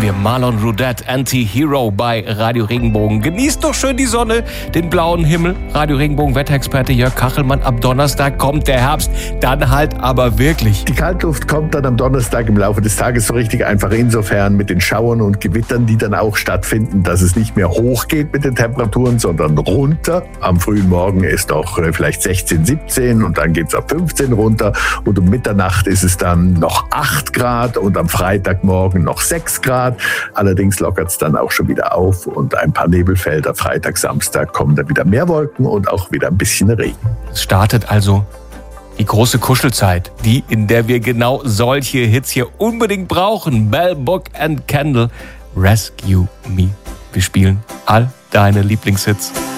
haben wir Marlon Roudette, Anti-Hero bei Radio Regenbogen. Genießt doch schön die Sonne, den blauen Himmel. Radio Regenbogen Wetterexperte Jörg Kachelmann, ab Donnerstag kommt der Herbst. Dann halt aber wirklich. Die Kaltluft kommt dann am Donnerstag im Laufe des Tages so richtig einfach insofern mit den Schauern und Gewittern, die dann auch stattfinden, dass es nicht mehr hochgeht mit den Temperaturen, sondern runter. Am frühen Morgen ist auch vielleicht 16, 17 und dann geht es auf 15 runter. Und um Mitternacht ist es dann noch 8 Grad und am Freitagmorgen noch 6 Grad. Allerdings lockert es dann auch schon wieder auf und ein paar Nebelfelder. Freitag, Samstag kommen dann wieder mehr Wolken und auch wieder ein bisschen Regen. Es startet also die große Kuschelzeit, die, in der wir genau solche Hits hier unbedingt brauchen. Bell, Book and Candle, Rescue Me. Wir spielen all deine Lieblingshits.